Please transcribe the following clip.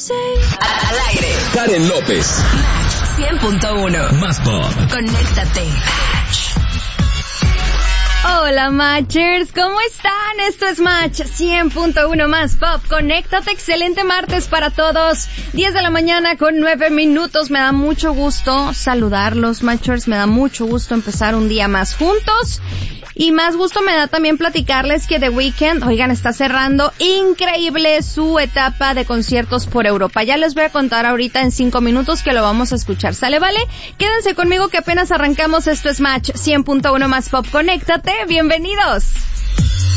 Al aire. Karen López. Match 100.1. Más pop. Conéctate. Hola Matchers, ¿cómo están? Esto es Match 100.1 Más Pop. Conéctate, excelente martes para todos. 10 de la mañana con 9 minutos. Me da mucho gusto saludarlos, Matchers. Me da mucho gusto empezar un día más juntos. Y más gusto me da también platicarles que The Weeknd, oigan, está cerrando increíble su etapa de conciertos por Europa. Ya les voy a contar ahorita en 5 minutos que lo vamos a escuchar. ¿Sale, vale? Quédense conmigo que apenas arrancamos. Esto es Match 100.1 Más Pop. Conéctate, bienvenidos.